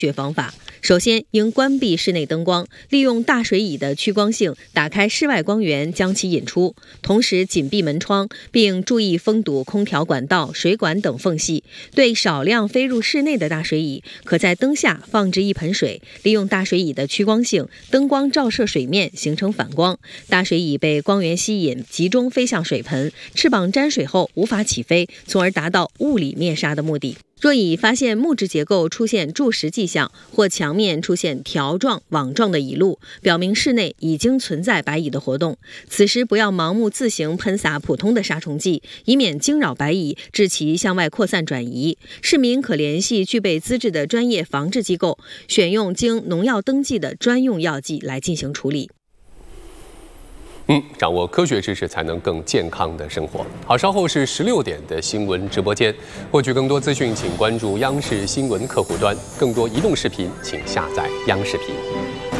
学方法。首先，应关闭室内灯光，利用大水椅的趋光性打开室外光源，将其引出，同时紧闭门窗，并注意封堵空调管道、水管等缝隙。对少量飞入室内的大水蚁，可在灯下放置一盆水，利用大水蚁的趋光性，灯光照射水面形成反光，大水蚁被光源吸引，集中飞向水盆，翅膀沾水后无法起飞，从而达到物理灭杀的目的。若蚁发现木质结构出现蛀蚀迹象，或墙面出现条状、网状的蚁路，表明室内已经存在白蚁的活动。此时不要盲目自行喷洒普通的杀虫剂，以免惊扰白蚁，致其向外扩散转移。市民可联系具备资质的专业防治机构，选用经农药登记的专用药剂来进行处理。 掌握科学知识才能更健康的生活。好，稍后是16点的新闻直播间，获取更多资讯，请关注央视新闻客户端。更多移动视频，请下载央视频。